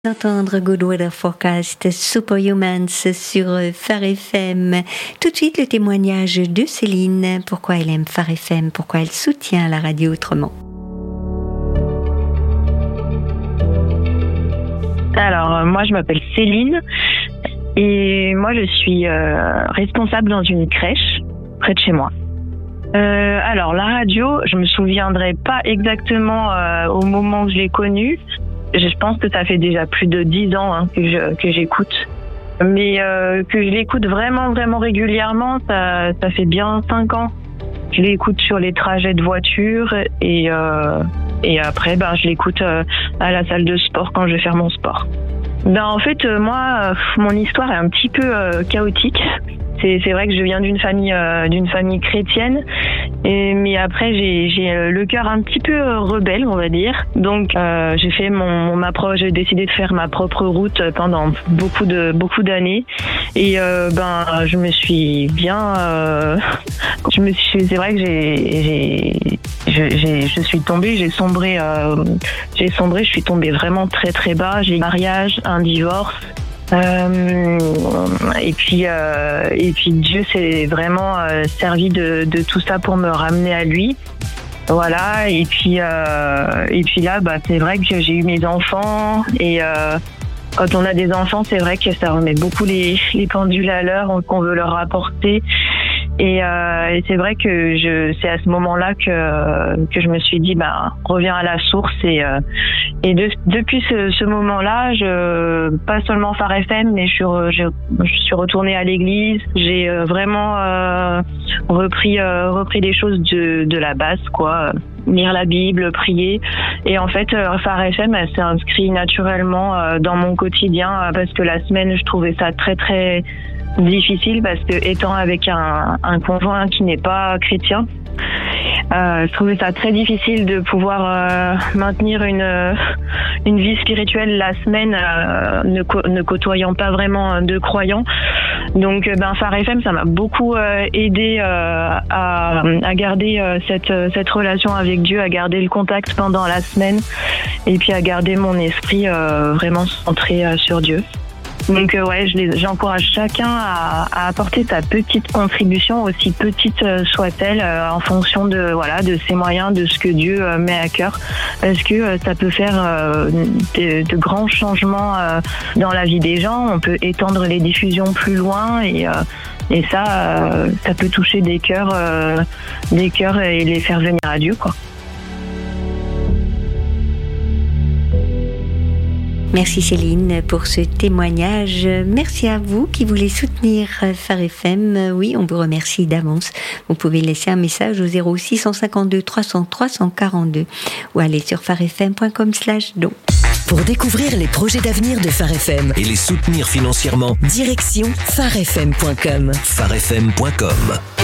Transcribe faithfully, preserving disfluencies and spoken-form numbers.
D'entendre Good Weather Forecast Superhumans sur Phare F M. Tout de suite le témoignage de Céline. Pourquoi elle aime Phare F M, pourquoi elle soutient la radio autrement. Alors moi je m'appelle Céline et moi je suis euh, responsable dans une crèche près de chez moi. Euh, alors la radio, je me souviendrai pas exactement euh, au moment où je l'ai connue. Je pense que ça fait déjà plus de dix ans hein, que, je, que j'écoute. Mais euh, que je l'écoute vraiment, vraiment régulièrement, ça, ça fait bien cinq ans. Je l'écoute sur les trajets de voiture et, euh, et après, ben, je l'écoute euh, à la salle de sport quand je vais faire mon sport. Ben, en fait, euh, moi, euh, mon histoire est un petit peu euh, chaotique. C'est, c'est vrai que je viens d'une famille, euh, d'une famille chrétienne, et, mais après j'ai, j'ai le cœur un petit peu rebelle, on va dire. Donc euh, j'ai fait mon, ma pro, j'ai décidé de faire ma propre route pendant beaucoup de beaucoup d'années, et euh, ben je me suis bien, euh, je me suis, c'est vrai que j'ai, j'ai, je, j'ai, je suis tombée, j'ai sombré, euh, j'ai sombré, je suis tombée vraiment très très bas. J'ai eu un mariage, un divorce. Euh, et puis euh, et puis Dieu s'est vraiment euh, servi de, de tout ça pour me ramener à lui. Voilà. Et puis euh, et puis là, bah c'est vrai que j'ai eu mes enfants et euh, quand on a des enfants, c'est vrai que ça remet beaucoup les, les pendules à l'heure qu'on veut leur apporter. Et, euh, et c'est vrai que je, c'est à ce moment-là que que je me suis dit, bah reviens à la source. Et euh, et de, depuis ce, ce moment-là, je pas seulement Phare F M, mais je suis je, je suis retournée à l'église. J'ai vraiment euh, repris euh, repris des choses de de la base, quoi. Lire la Bible, prier. Et en fait, Phare F M, elle s'est inscrite naturellement dans mon quotidien parce que la semaine, je trouvais ça très très difficile parce que étant avec un, un conjoint qui n'est pas chrétien, euh, je trouvais ça très difficile de pouvoir euh, maintenir une une vie spirituelle la semaine, euh, ne, co- ne côtoyant pas vraiment de croyants. Donc, ben Phare F M, ça m'a beaucoup euh, aidé euh, à, à garder euh, cette cette relation avec Dieu, à garder le contact pendant la semaine, et puis à garder mon esprit euh, vraiment centré euh, sur Dieu. Donc euh, ouais, je les, j'encourage chacun à, à apporter sa petite contribution, aussi petite euh, soit-elle, euh, en fonction de voilà de ses moyens, de ce que Dieu euh, met à cœur, parce que euh, ça peut faire euh, de, de grands changements euh, dans la vie des gens. On peut étendre les diffusions plus loin et euh, et ça, euh, ça peut toucher des cœurs, euh, des cœurs et les faire venir à Dieu, quoi. Merci Céline pour ce témoignage. Merci à vous qui voulez soutenir Phare F M. Oui, on vous remercie d'avance. Vous pouvez laisser un message au zéro six cent cinquante-deux trois cents trois cent quarante-deux ou aller sur pharefm point com slash don. Pour découvrir les projets d'avenir de Phare F M et les soutenir financièrement, direction pharefm point com. pharefm point com.